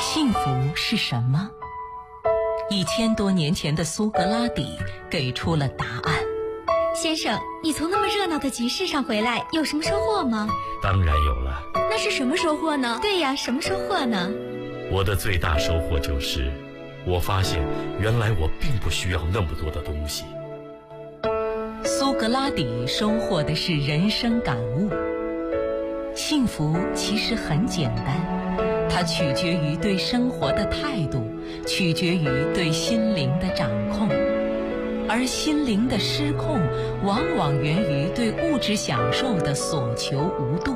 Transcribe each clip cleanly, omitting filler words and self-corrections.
幸福是什么？1000多年前的苏格拉底给出了答案。 先生，你从那么热闹的集市上回来，有什么收获吗？ 当然有了。 那是什么收获呢？对呀，什么收获呢？ 我的最大收获就是，我发现原来我并不需要那么多的东西。 苏格拉底收获的是人生感悟。幸福其实很简单，它取决于对生活的态度，取决于对心灵的掌控。而心灵的失控，往往源于对物质享受的所求无度。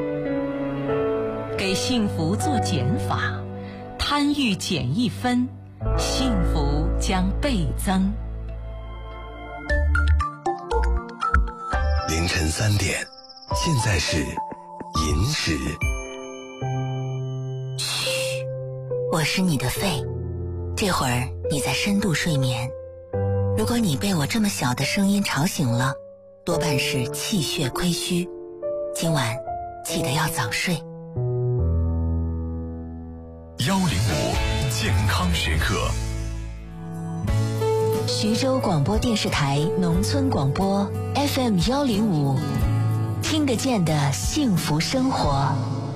给幸福做减法，贪欲减1分，幸福将倍增。 凌晨3点，现在是寅时。 嘘，我是你的肺，这会儿你在深度睡眠。如果你被我这么小的声音吵醒了，多半是气血亏虚，今晚记得要早睡。 105健康时刻， 徐州广播电视台农村广播 FM 105，听得见的幸福生活。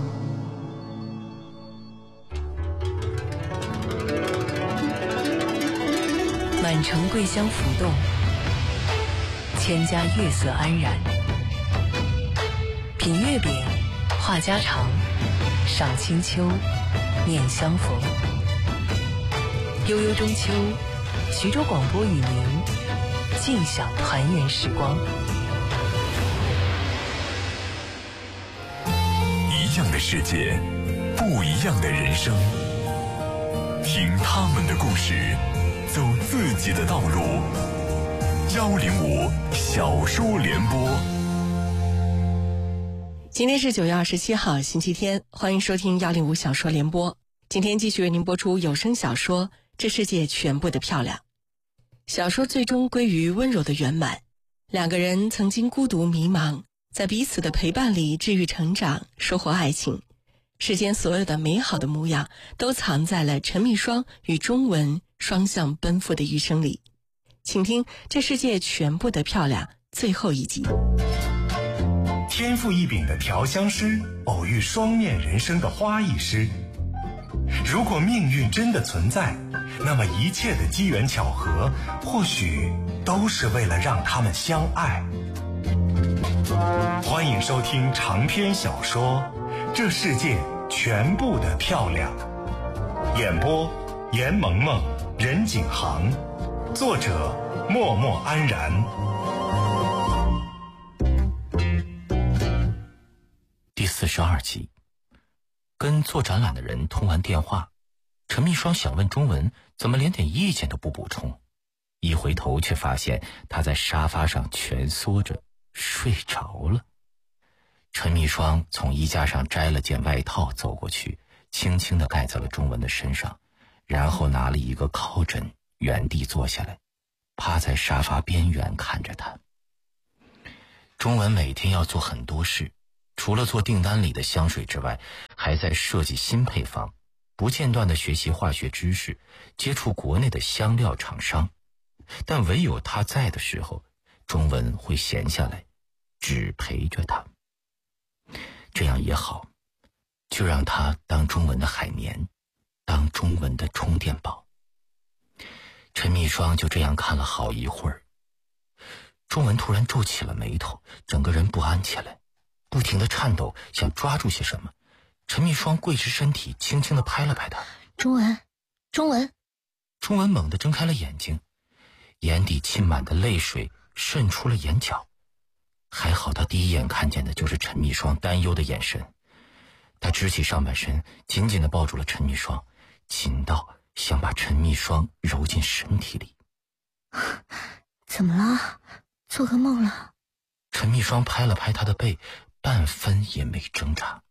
满城桂香浮动，千家月色安然。品月饼，话家常，赏清秋，念相逢。悠悠中秋，徐州广播与您尽享团圆时光。 一样的世界，不一样的人生，听他们的故事，走自己的道路。105小说联播。 今天是9月27号星期天，欢迎收听105小说联播。今天继续为您播出有声小说《这世界全部的漂亮》。小说最终归于温柔的圆满，两个人曾经孤独迷茫，在彼此的陪伴里治愈成长，收获爱情。世间所有的美好的模样都藏在了陈蜜霜与钟文双向奔赴的余生里。请听《这世界全部的漂亮》最后一集。 天赋异禀的调香师偶遇双面人生的花艺师。如果命运真的存在，那么一切的机缘巧合或许都是为了让他们相爱。欢迎收听长篇小说《这世界全部的漂亮》，演播严萌萌、任景航，作者默默安然。 第42集。跟做展览的人通完电话，陈蜜霜想问钟文怎么连点意见都不补充，一回头却发现他在沙发上蜷缩着睡着了。陈蜜霜从衣架上摘了件外套走过去，轻轻地盖在了钟文的身上，然后拿了一个靠枕原地坐下来，趴在沙发边缘看着他。钟文每天要做很多事，除了做订单里的香水之外，还在设计新配方，不间断地学习化学知识，接触国内的香料厂商。但唯有他在的时候，钟文会闲下来，只陪着他。这样也好，就让他当钟文的海绵，当钟文的充电宝。陈蜜霜就这样看了好一会儿。钟文突然皱起了眉头，整个人不安起来，不停地颤抖，想抓住些什么。陈蜜霜跪直身体，轻轻地拍了拍他。 钟文。 钟文猛地睁开了眼睛，眼底沁满的泪水渗出了眼角。还好他第一眼看见的就是陈蜜霜担忧的眼神。他直起上半身，紧紧地抱住了陈蜜霜，紧到想把陈蜜霜揉进身体里。 怎么了？做噩梦了？ 陈蜜霜拍了拍他的背，半分也没挣扎。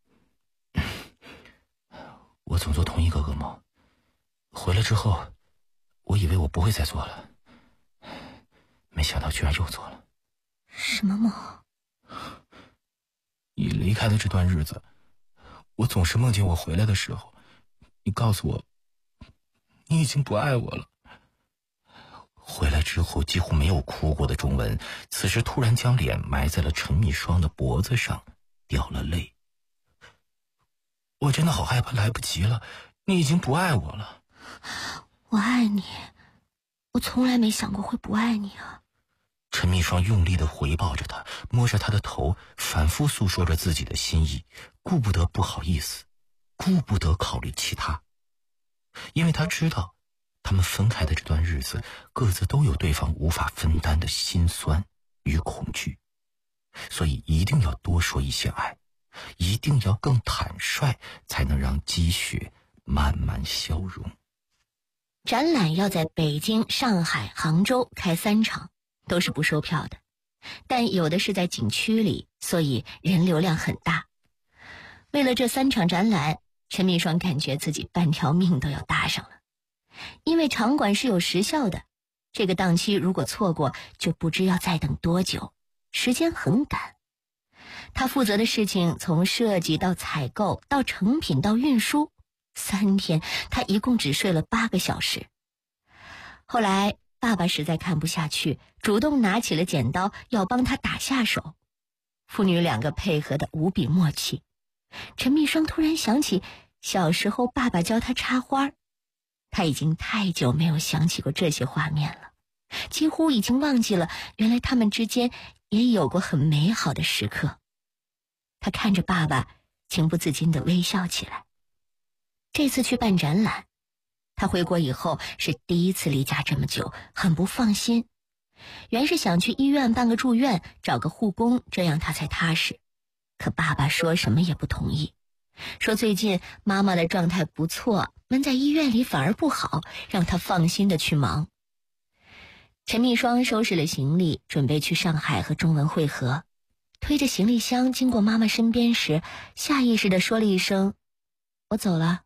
我总做同一个噩梦，回来之后我以为我不会再做了，没想到居然又做了。 什么梦？ 你离开的这段日子，我总是梦见我回来的时候， 你告诉我，你已经不爱我了。回来之后几乎没有哭过的钟文，此时突然将脸埋在了陈蜜霜的脖子上，掉了泪。我真的好害怕，来不及了，你已经不爱我了。 我爱你，我从来没想过会不爱你啊。 陈蜜霜用力地回抱着他，摸着他的头，反复诉说着自己的心意，顾不得不好意思，顾不得考虑其他，因为他知道他们分开的这段日子，各自都有对方无法分担的心酸与恐惧，所以一定要多说一些爱，一定要更坦率，才能让积雪慢慢消融。 展览要在北京、上海、杭州开3场，都是不售票的，但有的是在景区里，所以人流量很大。为了这3场展览，陈蜜霜感觉自己半条命都要搭上了。因为场馆是有时效的，这个档期如果错过，就不知要再等多久，时间很赶。他负责的事情从设计到采购到成品到运输，3天他一共只睡了8个小时。后来爸爸实在看不下去，主动拿起了剪刀要帮他打下手，父女2个配合得无比默契。陈蜜霜突然想起小时候爸爸教他插花，他已经太久没有想起过这些画面了，几乎已经忘记了原来他们之间也有过很美好的时刻。他看着爸爸，情不自禁地微笑起来。这次去办展览，他回国以后是第一次离家这么久，很不放心。原是想去医院办个住院，找个护工，这样他才踏实。可爸爸说什么也不同意，说最近妈妈的状态不错，闷在医院里反而不好，让他放心的去忙。陈蜜霜收拾了行李，准备去上海和钟文会合。推着行李箱经过妈妈身边时，下意识地说了一声：“我走了。”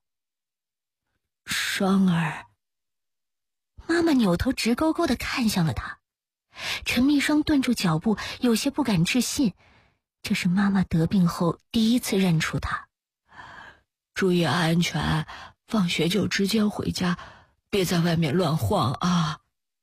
霜儿。妈妈扭头直勾勾地看向了她。陈蜜霜顿住脚步，有些不敢置信，这是妈妈得病后第一次认出她。 注意安全，放学就直接回家，别在外面乱晃啊。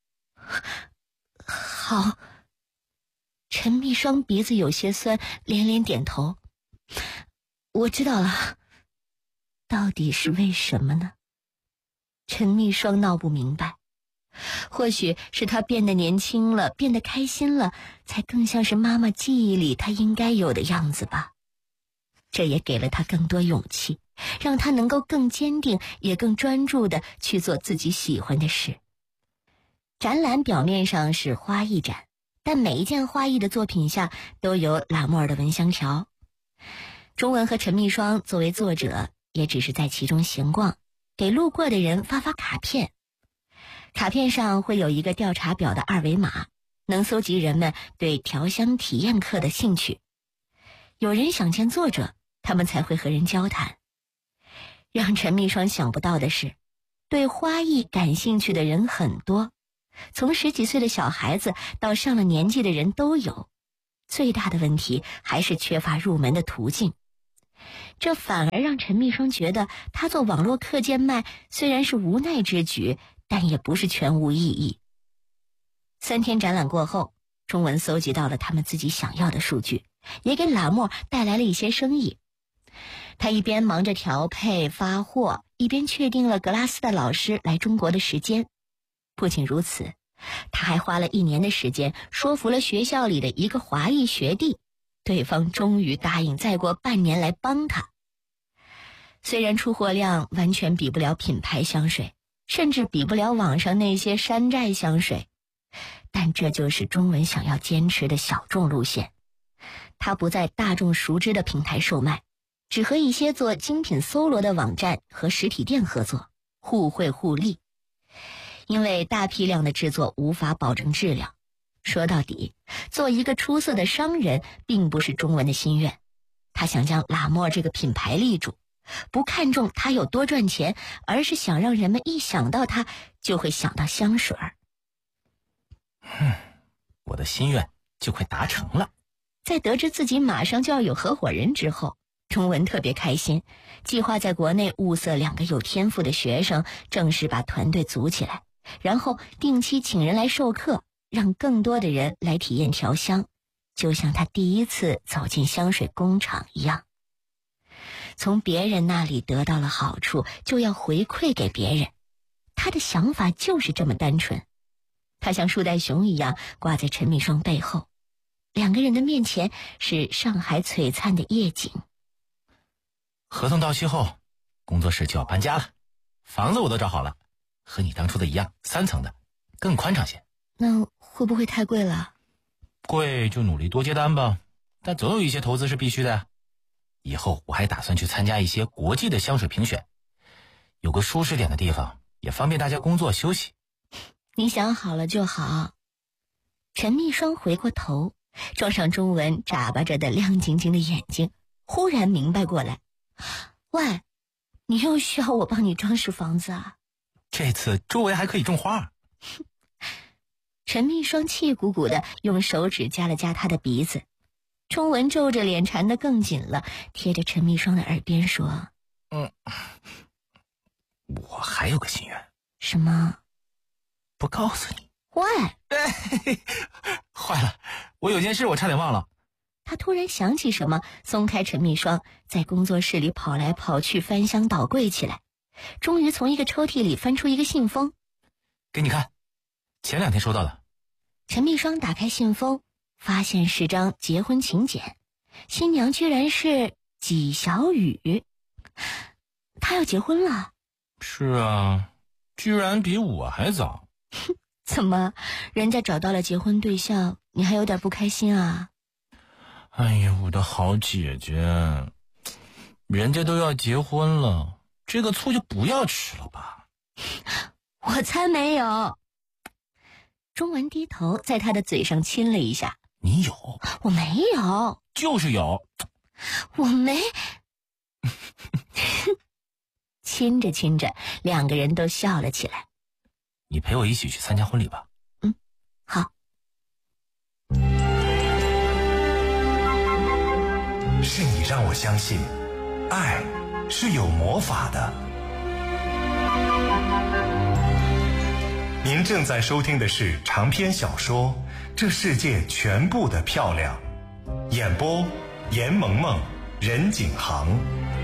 好。陈蜜霜鼻子有些酸，连连点头。我知道了。到底是为什么呢？陈蜜霜闹不明白。或许是她变得年轻了，变得开心了，才更像是妈妈记忆里她应该有的样子吧。这也给了她更多勇气，让她能够更坚定，也更专注地去做自己喜欢的事。展览表面上是花艺展，但每一件花艺的作品下都有拉莫尔的蚊香条。钟文和陈蜜霜作为作者，也只是在其中闲逛，给路过的人发发卡片。卡片上会有一个调查表的2维码，能搜集人们对调香体验课的兴趣。有人想见作者，他们才会和人交谈。让陈蜜霜想不到的是，对花艺感兴趣的人很多，从10几岁的小孩子到上了年纪的人都有。最大的问题还是缺乏入门的途径。这反而让陈蜜霜觉得他做网络课件卖虽然是无奈之举，但也不是全无意义。3天展览过后，钟文搜集到了他们自己想要的数据，也给拉莫带来了一些生意。他一边忙着调配发货，一边确定了格拉斯的老师来中国的时间。不仅如此，他还花了1年的时间说服了学校里的一个华裔学弟，对方终于答应再过半年来帮他。虽然出货量完全比不了品牌香水，甚至比不了网上那些山寨香水，但这就是钟文想要坚持的小众路线。他不在大众熟知的平台售卖，只和一些做精品搜罗的网站和实体店合作，互惠互利。因为大批量的制作无法保证质量，说到底，做一个出色的商人并不是钟文的心愿。他想将拉莫这个品牌立住，不看重它有多赚钱，而是想让人们一想到它就会想到香水儿。 我的心愿就快达成了。 在得知自己马上就要有合伙人之后， 钟文特别开心，计划在国内物色2个有天赋的学生，正式把团队组起来，然后定期请人来授课，让更多的人来体验调香，就像他第一次走进香水工厂一样。从别人那里得到了好处，就要回馈给别人。他的想法就是这么单纯。他像树袋熊一样挂在陈密霜背后，2个人的面前是上海璀璨的夜景。 合同到期后，工作室就要搬家了，房子我都找好了，和你当初的一样，3层的，更宽敞些。 那会不会太贵了？ 贵就努力多接单吧，但总有一些投资是必须的呀。以后我还打算去参加一些国际的香水评选，有个舒适点的地方，也方便大家工作休息。 你想好了就好。陈密霜回过头，撞上钟文眨巴着的亮晶晶的眼睛，忽然明白过来，喂，你又需要我帮你装饰房子啊？ 这次周围还可以种花。 陈密霜气鼓鼓的用手指夹了夹他的鼻子，钟文皱着脸缠得更紧了，贴着陈密霜的耳边说， 我还有个心愿。 什么？ 不告诉你。 喂， 坏了，我有件事我差点忘了。 他突然想起什么，松开陈密霜，在工作室里跑来跑去，翻箱倒柜起来，终于从一个抽屉里翻出一个信封。 给你看，前2天收到的。 陈密霜打开信封，发现是张结婚请柬，新娘居然是纪晓雨。她要结婚了？ 是啊，居然比我还早。 怎么，人家找到了结婚对象，你还有点不开心啊？ 哎呀，我的好姐姐，人家都要结婚了，这个醋就不要吃了吧。 我才没有。钟文低头在他的嘴上亲了一下。 你有？ 我没有。 就是有。 我没。亲着亲着，2个人都笑了起来。 你陪我一起去参加婚礼吧。 好。 是你让我相信，爱是有魔法的。您正在收听的是长篇小说《这世界全部的漂亮》，演播严萌萌、任景航。